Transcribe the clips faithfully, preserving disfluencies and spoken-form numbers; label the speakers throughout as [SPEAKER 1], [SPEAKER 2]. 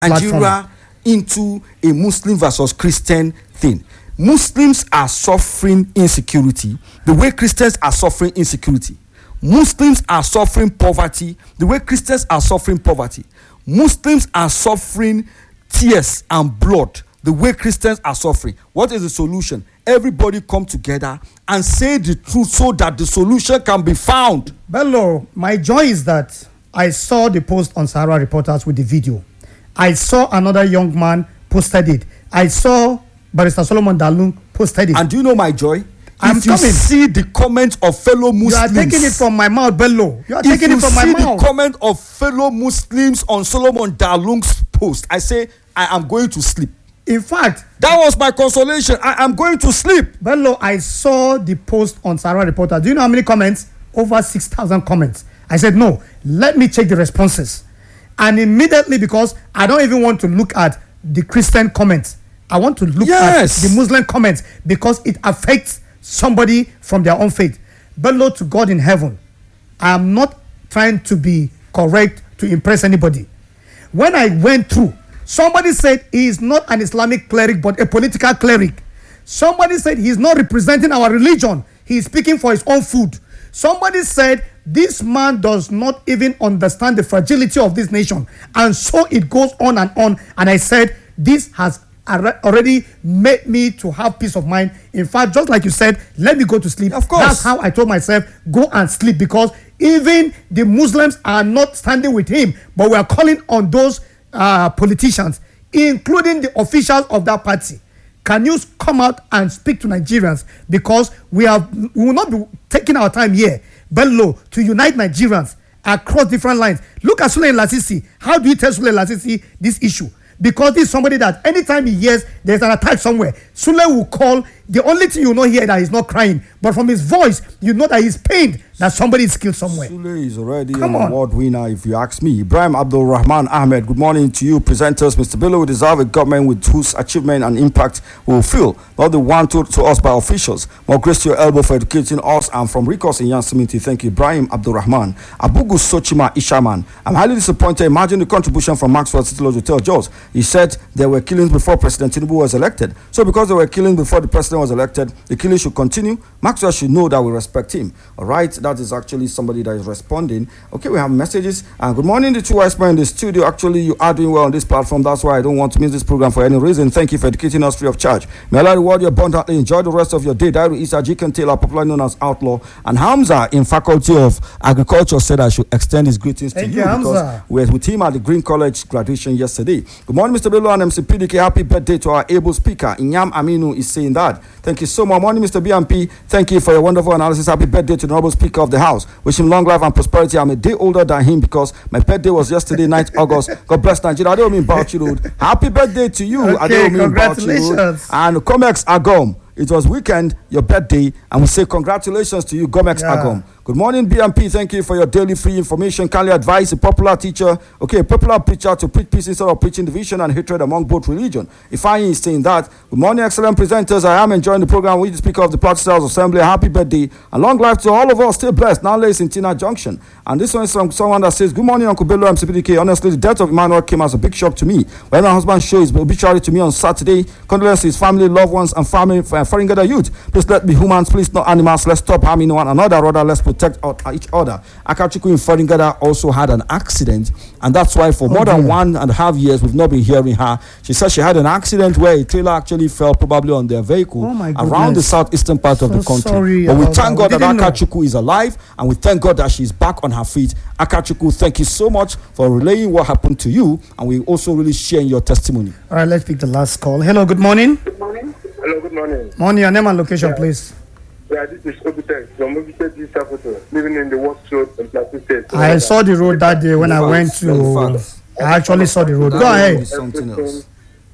[SPEAKER 1] Nigeria into a Muslim versus Christian thing. Muslims are suffering insecurity the way Christians are suffering insecurity. Muslims are suffering poverty the way Christians are suffering poverty. Muslims are suffering tears and blood the way Christians are suffering. What is the solution? Everybody come together and say the truth so that the solution can be found.
[SPEAKER 2] Bello, my joy is that I saw the post on Sahara Reporters with the video. I saw another young man posted it. I saw Barrister Solomon Dalung posted it.
[SPEAKER 1] And do you know my joy?
[SPEAKER 2] I'm
[SPEAKER 1] if you
[SPEAKER 2] coming.
[SPEAKER 1] see the comment of fellow Muslims,
[SPEAKER 2] You are taking it from my mouth, Bello. You are
[SPEAKER 1] if
[SPEAKER 2] taking
[SPEAKER 1] you
[SPEAKER 2] it from my
[SPEAKER 1] see
[SPEAKER 2] mouth.
[SPEAKER 1] the comment of fellow Muslims on Solomon Dalung's post, I say I am going to sleep.
[SPEAKER 2] In fact,
[SPEAKER 1] That was my consolation. I am going to sleep.
[SPEAKER 2] Bello, I saw the post on Sahara Reporter. Do you know how many comments? Over six thousand comments. I said, no, let me check the responses. And immediately, because I don't even want to look at the Christian comments, I want to look
[SPEAKER 1] Yes.
[SPEAKER 2] at the Muslim comments because it affects somebody from their own faith. Bello, to God in heaven, I am not trying to be correct to impress anybody. When I went through, somebody said he is not an Islamic cleric but a political cleric. Somebody said he is not representing our religion. He is speaking for his own food. Somebody said this man does not even understand the fragility of this nation. And so it goes on and on. And I said, this has alre- already made me to have peace of mind. In fact, just like you said, let me go to sleep.
[SPEAKER 1] Of course.
[SPEAKER 2] That's how I told myself, go and sleep, because even the Muslims are not standing with him, but we are calling on those uh, politicians, including the officials of that party. Can you come out and speak to Nigerians? Because we have we will not be taking our time here, Bello, to unite Nigerians across different lines. Look at Sule Lasisi. How do you tell Sule Lasisi this issue? Because this is somebody that anytime he hears there's an attack somewhere, Sule will call. The only thing you know here that he's not crying, but from his voice, you know that he's pained that somebody is killed somewhere.
[SPEAKER 1] Sule is already
[SPEAKER 2] Come
[SPEAKER 1] an
[SPEAKER 2] on.
[SPEAKER 1] award winner, if you ask me. Ibrahim Abdul Rahman Ahmed, good morning to you, presenters. Mister Bello, we deserve a government with whose achievement and impact we will feel, not the one to, to us by officials. More grace to your elbow for educating us. I'm from Rikos in Yansimiti. Thank you, Ibrahim Abdul Rahman. Abugu Sochima Ishaman. I'm highly disappointed. Imagine the contribution from Maxwell City Lodge Hotel Jaws. He said there were killings before President Tinubu was elected. So because there were killings before the president was elected, the killing should continue. Maxwell should know that we respect him. All right, that is actually somebody that is responding. Okay, we have messages. And good morning, the two wise men in the studio. Actually, you are doing well on this platform. That's why I don't want to miss this program for any reason. Thank you for educating us free of charge. May Allah reward you abundantly. Enjoy the rest of your day. Dairu Isa Jikan Taylor, popularly known as Outlaw, and Hamza in Faculty of Agriculture said I should extend his greetings
[SPEAKER 2] Thank
[SPEAKER 1] to
[SPEAKER 2] you,
[SPEAKER 1] you because
[SPEAKER 2] Hamza.
[SPEAKER 1] we were with him at the Green College graduation yesterday. Good morning, Mister Bello and M C P D K. Happy birthday to our able speaker. Inyam Aminu is saying that. Thank you so much. Morning, Mister B M P. Thank you for your wonderful analysis. Happy birthday to the noble speaker of the house. Wish him long life and prosperity. I'm a day older than him because my birthday was yesterday, ninth August. God bless Nigeria. I don't mean Bauchi Road. Happy birthday to you. I
[SPEAKER 2] Okay,
[SPEAKER 1] don't mean Bauchi Road.
[SPEAKER 2] congratulations.
[SPEAKER 1] And Comex Agom. It was weekend, your birthday, and we say congratulations to you, Gomex
[SPEAKER 2] Yeah.
[SPEAKER 1] Agom. Good morning, B M P. Thank you for your daily free information. Kindly advise a popular teacher, okay, a popular preacher to preach peace instead of preaching division and hatred among both religion. If I is saying that, good morning, excellent presenters. I am enjoying the program with the Speaker of the Plateau Sales Assembly. Happy birthday and long life to all of us. Stay blessed. Now, ladies in Tina Junction. And this one is from someone that says, good morning, Uncle Bello, M C P D K. Honestly, the death of Emmanuel came as a big shock to me. When my husband showed his obituary to me on Saturday, condolences to his family, loved ones, and family, uh, foreign gather youth. Please let be humans, please not animals. Let's stop harming one another. Rather, let's protect uh, each other. Akachuku in Faringada also had an accident, and that's why for more than one and a half years we've not been hearing her. She said she had an accident where a trailer actually fell probably on their vehicle
[SPEAKER 2] Oh my
[SPEAKER 1] around the
[SPEAKER 2] goodness.
[SPEAKER 1] southeastern part of
[SPEAKER 2] So
[SPEAKER 1] the country.
[SPEAKER 2] sorry
[SPEAKER 1] But we
[SPEAKER 2] about
[SPEAKER 1] thank
[SPEAKER 2] that.
[SPEAKER 1] God
[SPEAKER 2] We
[SPEAKER 1] that
[SPEAKER 2] didn't know.
[SPEAKER 1] Akachuku is alive, and we thank God that she's back on her feet. Akachuku, thank you so much for relaying what happened to you, and we also really sharing your testimony.
[SPEAKER 2] All right, let's pick the last call. Hello, good morning.
[SPEAKER 3] Good morning. Hello, good morning.
[SPEAKER 2] Morning, your name and location, please.
[SPEAKER 3] Yeah, this is Obitex from Obitex East Africa, living in the West Road in Plateau State.
[SPEAKER 2] I saw the road that day when I went to. I actually saw the road. Go ahead.
[SPEAKER 1] Something else.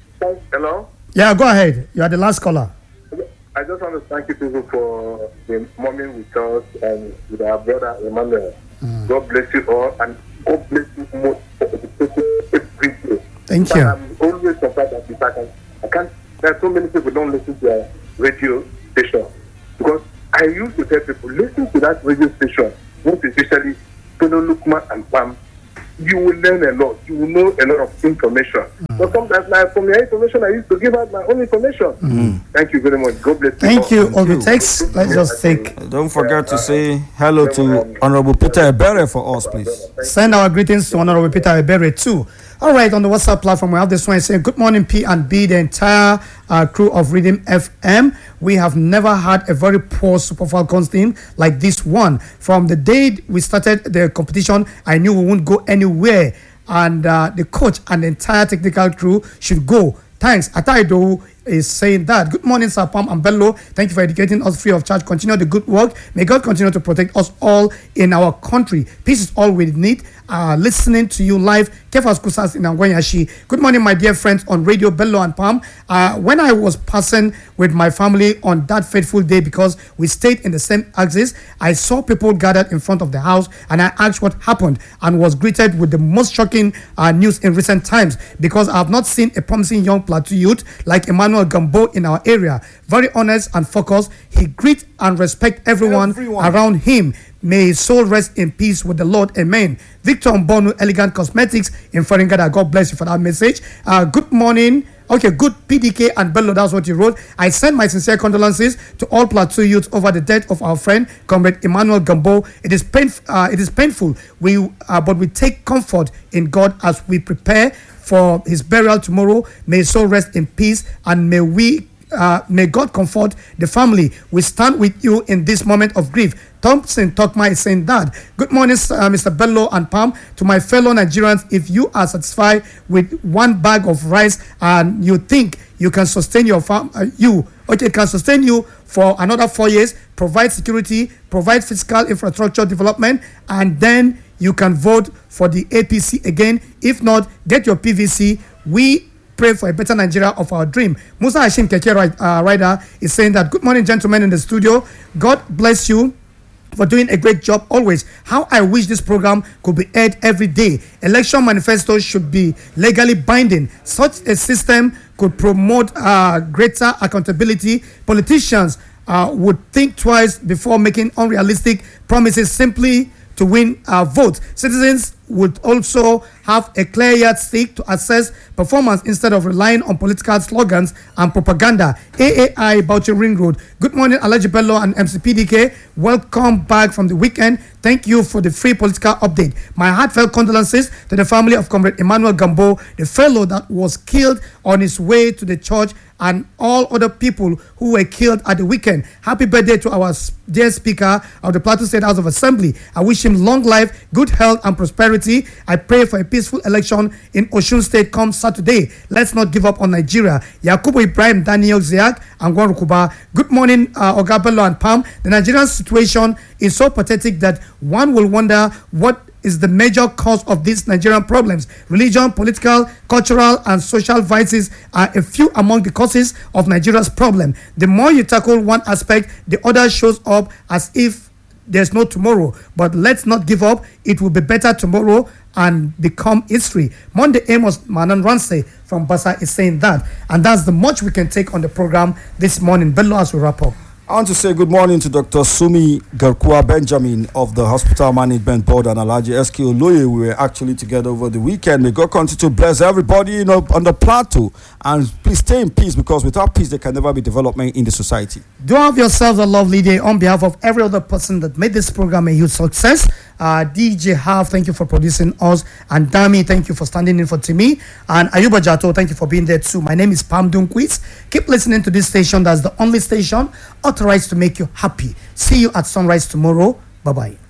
[SPEAKER 3] Hello?
[SPEAKER 2] Yeah, go ahead. You are the last caller.
[SPEAKER 3] I just want to thank you people for the moment with us and with our brother Emmanuel. God bless you all and God bless you most for educating every day.
[SPEAKER 2] Thank
[SPEAKER 3] But
[SPEAKER 2] you.
[SPEAKER 3] I'm always surprised that if I can, I can't, there are so many people who don't listen to their radio station. Because I used to tell people, listen to that radio station, most especially Peno Lukman and Pam. you will learn a lot. You will know a lot of information. Mm. But sometimes, like, from your information, I used to give out my own information. Mm. Thank you very much. God bless you.
[SPEAKER 2] Thank you. All the text. Let's just take.
[SPEAKER 1] Don't forget to say hello to Honorable Peter Ebere for us, please.
[SPEAKER 2] Send our greetings to Honorable Peter Ebere too. All right, on the WhatsApp platform, we have this one saying, good morning, P and B, the entire uh, crew of Rhythm F M. We have never had a very poor Super Falcons team like this one. From the day we started the competition, I knew we wouldn't go anywhere. And uh, the coach and the entire technical crew should go. Thanks. Ataido is saying that. Good morning, Sir Pam and Bello. Thank you for educating us free of charge. Continue the good work. May God continue to protect us all in our country. Peace is all we need. Uh, listening to you live. Kefas Kusas in Angwanyashi. Good morning, my dear friends on Radio Bello and Pam. Uh, when I was passing with my family on that fateful day, because we stayed in the same axis, I saw people gathered in front of the house, and I asked what happened and was greeted with the most shocking uh, news in recent times, because I have not seen a promising young plateau youth like Emmanuel Gambo in our area. Very honest and focused. He greet and respect everyone, everyone. around him. May his soul rest in peace with the Lord. Amen. Victor Mbonu, Elegant Cosmetics in Faringada. God bless you for that message. Uh, good morning. Okay, good P D K and Bello, that's what you wrote. I send my sincere condolences to all Plateau youths over the death of our friend, Comrade Emmanuel Gambo. It is painful. Uh, it is painful. We, uh, but we take comfort in God as we prepare for his burial tomorrow. May his soul rest in peace, and may we. Uh, may God comfort the family. We stand with you in this moment of grief. Thompson Tokma is saying that. Good morning, uh, Mister Bello and Pam. To my fellow Nigerians, if you are satisfied with one bag of rice and you think you can sustain your farm, uh, you okay, it can sustain you for another four years, provide security, provide fiscal infrastructure development, and then you can vote for the A P C again. If not, get your P V C. We pray for a better Nigeria of our dream. Musa Hashim Keke uh, Rider is saying that, good morning, gentlemen in the studio. God bless you for doing a great job always. How I wish this program could be aired every day. Election manifestos should be legally binding. Such a system could promote uh, greater accountability. Politicians uh, would think twice before making unrealistic promises simply to win uh, votes. Citizens would also have a clear yardstick to assess performance instead of relying on political slogans and propaganda. A A I Bauchi Ring Road. Good morning, Alaji Bello and M C P D K. Welcome back from the weekend. Thank you for the free political update. My heartfelt condolences to the family of Comrade Emmanuel Gambo, the fellow that was killed on his way to the church, and all other people who were killed at the weekend. Happy birthday to our dear Speaker of the Plateau State House of Assembly. I wish him long life, good health, and prosperity. I pray for a peaceful election in Osun State come Saturday. Let's not give up on Nigeria. Yakubu Ibrahim Daniel Ziak and Gwan Rukuba. Good morning, uh, Oga Bello and Pam. The Nigerian situation is so pathetic that one will wonder what is the major cause of these Nigerian problems. Religion, political, cultural, and social vices are a few among the causes of Nigeria's problem. The more you tackle one aspect, the other shows up as if there's no tomorrow. But let's not give up. It will be better tomorrow and become history. Monday Amos Manan Ramsey from Basa is saying that. And that's the much we can take on the program this morning. Bello, as we wrap up.
[SPEAKER 1] I want to say good morning to Doctor Sumi Garkua Benjamin of the Hospital Management Board and Alhaji S K Oloye. We were actually together over the weekend. May God continue to bless everybody, you know, on the plateau. And please stay in peace, because without peace, there can never be development in the society.
[SPEAKER 2] Do have yourselves a lovely day. On behalf of every other person that made this program a huge success, uh, D J Half, thank you for producing us. And Dami, thank you for standing in for Timmy. And Ayuba Jato, thank you for being there too. My name is Pam Dunquist. Keep listening to this station. That's the only station authorized to make you happy. See you at sunrise tomorrow. Bye-bye.